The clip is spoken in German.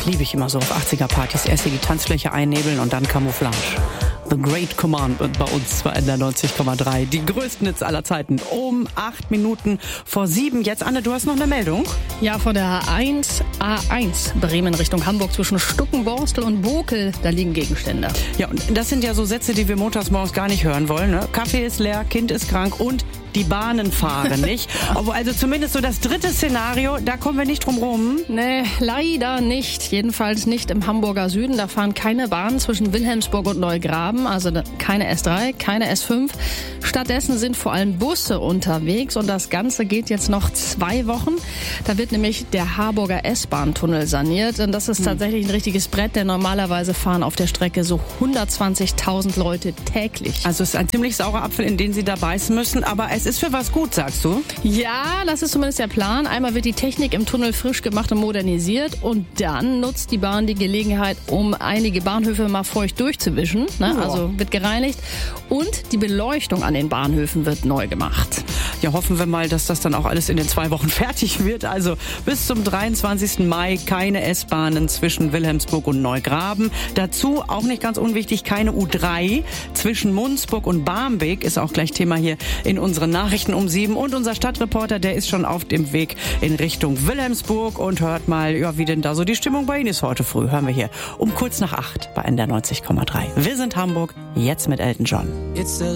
liebe ich immer so auf 80er-Partys. Erst hier die Tanzfläche einnebeln und dann Camouflage. The Great Commandment bei uns bei NDR 90,3. Die größten Hits aller Zeiten. Um 8 Minuten vor 7. Jetzt, Anne, du hast noch eine Meldung? Ja, von der A1 Bremen Richtung Hamburg zwischen Stuckenborstel und Bokel. Da liegen Gegenstände. Ja, und das sind ja so Sätze, die wir montags morgens gar nicht hören wollen. Ne? Kaffee ist leer, Kind ist krank und die Bahnen fahren nicht. Aber also zumindest so das dritte Szenario, da kommen wir nicht drum rum. Nee, leider nicht. Jedenfalls nicht im Hamburger Süden. Da fahren keine Bahnen zwischen Wilhelmsburg und Neugraben. Also keine S3, keine S5. Stattdessen sind vor allem Busse unterwegs. Und das Ganze geht jetzt noch 2 Wochen. Da wird nämlich der Harburger S-Bahn-Tunnel saniert. Und das ist tatsächlich ein richtiges Brett, denn normalerweise fahren auf der Strecke so 120.000 Leute täglich. Also es ist ein ziemlich saurer Apfel, in den sie da beißen müssen. Aber es ist für was gut, sagst du? Ja, das ist zumindest der Plan. Einmal wird die Technik im Tunnel frisch gemacht und modernisiert und dann nutzt die Bahn die Gelegenheit, um einige Bahnhöfe mal feucht durchzuwischen. Ne? Ja. Also wird gereinigt und die Beleuchtung an den Bahnhöfen wird neu gemacht. Ja, hoffen wir mal, dass das dann auch alles in den 2 Wochen fertig wird. Also bis zum 23. Mai keine S-Bahnen zwischen Wilhelmsburg und Neugraben. Dazu, auch nicht ganz unwichtig, keine U3 zwischen Munzburg und Barmbek. Ist auch gleich Thema hier in unseren Nachrichten um 7. Und unser Stadtreporter, der ist schon auf dem Weg in Richtung Wilhelmsburg und hört mal, ja, wie denn da so die Stimmung bei Ihnen ist heute früh. Hören wir hier um kurz nach 8 bei NDR 90,3. Wir sind Hamburg, jetzt mit Elton John.